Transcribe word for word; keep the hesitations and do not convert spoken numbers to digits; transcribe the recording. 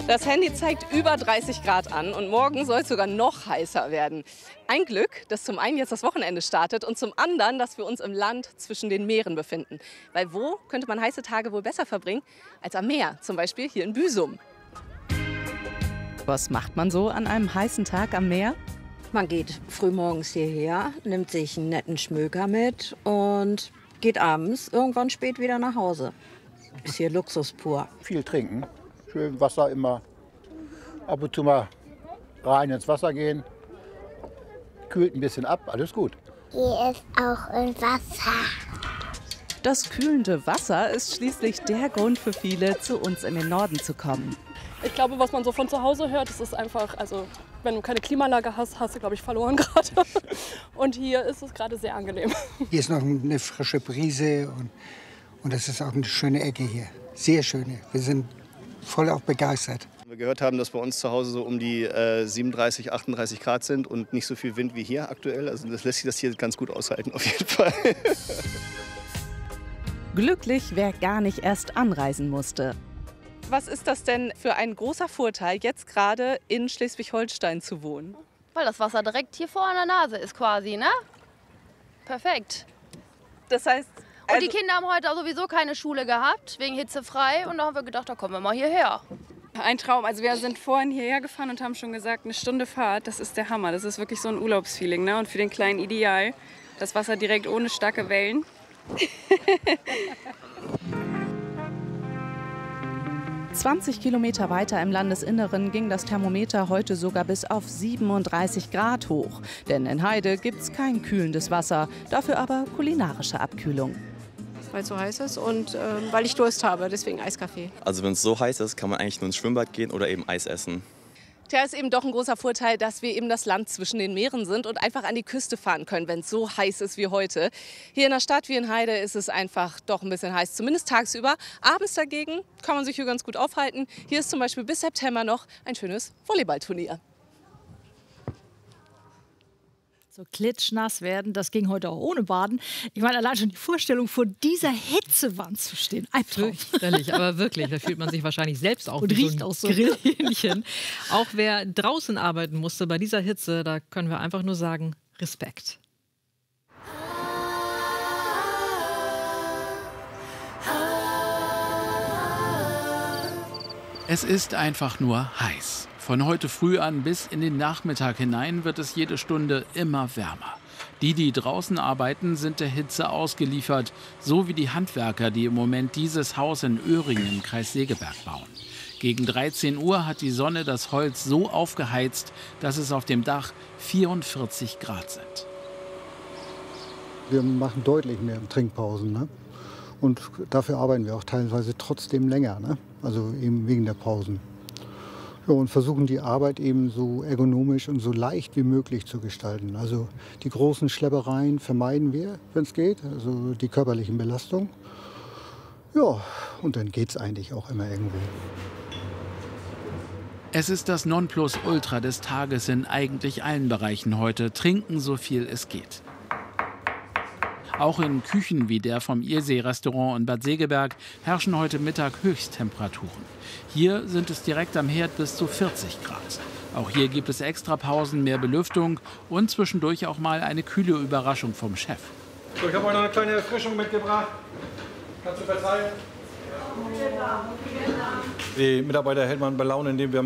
Das Handy zeigt über dreißig Grad an und morgen soll es sogar noch heißer werden. Ein Glück, dass zum einen jetzt das Wochenende startet und zum anderen, dass wir uns im Land zwischen den Meeren befinden. Weil wo könnte man heiße Tage wohl besser verbringen als am Meer, zum Beispiel hier in Büsum. Was macht man so an einem heißen Tag am Meer? Man geht frühmorgens hierher, nimmt sich einen netten Schmöker mit und geht abends irgendwann spät wieder nach Hause. Ist hier Luxus pur. Viel trinken, schön Wasser immer, ab und zu mal rein ins Wasser gehen, kühlt ein bisschen ab, alles gut. Hier ist auch ein Wasser. Das kühlende Wasser ist schließlich der Grund für viele, zu uns in den Norden zu kommen. Ich glaube, was man so von zu Hause hört, das ist einfach, also wenn du keine Klimaanlage hast, hast du, glaube ich, verloren gerade. Und hier ist es gerade sehr angenehm. Hier ist noch eine frische Brise und, und das ist auch eine schöne Ecke hier. Sehr schöne. Wir sind voll auch begeistert. Wir gehört haben, dass bei uns zu Hause so um die äh, siebenunddreißig, achtunddreißig Grad sind und nicht so viel Wind wie hier aktuell. Also das lässt sich das hier ganz gut aushalten auf jeden Fall. Glücklich, wer gar nicht erst anreisen musste. Was ist das denn für ein großer Vorteil, jetzt gerade in Schleswig-Holstein zu wohnen? Weil das Wasser direkt hier vor der Nase ist quasi, ne? Perfekt. Das heißt... Und also die Kinder haben heute sowieso keine Schule gehabt, wegen hitzefrei. Und da haben wir gedacht, da kommen wir mal hierher. Ein Traum. Also wir sind vorhin hierher gefahren und haben schon gesagt, eine Stunde Fahrt, das ist der Hammer. Das ist wirklich so ein Urlaubsfeeling, ne? Und für den Kleinen ideal. Das Wasser direkt ohne starke Wellen. zwanzig Kilometer weiter im Landesinneren ging das Thermometer heute sogar bis auf siebenunddreißig Grad hoch. Denn in Heide gibt es kein kühlendes Wasser, dafür aber kulinarische Abkühlung. Weil es so heiß ist und äh, weil ich Durst habe, deswegen Eiskaffee. Also wenn es so heiß ist, kann man eigentlich nur ins Schwimmbad gehen oder eben Eis essen. Tja, ist eben doch ein großer Vorteil, dass wir eben das Land zwischen den Meeren sind und einfach an die Küste fahren können, wenn es so heiß ist wie heute. Hier in der Stadt wie in Heide ist es einfach doch ein bisschen heiß, zumindest tagsüber. Abends dagegen kann man sich hier ganz gut aufhalten. Hier ist zum Beispiel bis September noch ein schönes Volleyballturnier. So klitschnass werden, das ging heute auch ohne Baden. Ich meine, allein schon die Vorstellung, vor dieser Hitzewand zu stehen. Albtraum. Fürchterlich, aber wirklich. Da fühlt man sich wahrscheinlich selbst auch und wie riecht so ein auch so. Grillhähnchen. Auch wer draußen arbeiten musste bei dieser Hitze, da können wir einfach nur sagen, Respekt. Es ist einfach nur heiß. Von heute früh an bis in den Nachmittag hinein wird es jede Stunde immer wärmer. Die, die draußen arbeiten, sind der Hitze ausgeliefert, so wie die Handwerker, die im Moment dieses Haus in Öhringen im Kreis Segeberg bauen. Gegen dreizehn Uhr hat die Sonne das Holz so aufgeheizt, dass es auf dem Dach vierundvierzig Grad sind. Wir machen deutlich mehr Trinkpausen, ne? Und dafür arbeiten wir auch teilweise trotzdem länger, ne? Also eben wegen der Pausen. Ja, und versuchen die Arbeit eben so ergonomisch und so leicht wie möglich zu gestalten. Also die großen Schleppereien vermeiden wir, wenn es geht, also die körperlichen Belastungen. Ja, und dann geht es eigentlich auch immer irgendwo. Es ist das Nonplusultra des Tages in eigentlich allen Bereichen heute. Trinken, so viel es geht. Auch in Küchen wie der vom Irsee-Restaurant in Bad Segeberg herrschen heute Mittag Höchsttemperaturen. Hier sind es direkt am Herd bis zu vierzig Grad. Auch hier gibt es Extrapausen, mehr Belüftung und zwischendurch auch mal eine kühle Überraschung vom Chef. So, ich habe euch noch eine kleine Erfrischung mitgebracht. Kannst du verteilen? Die Mitarbeiter hält man bei Laune, indem wir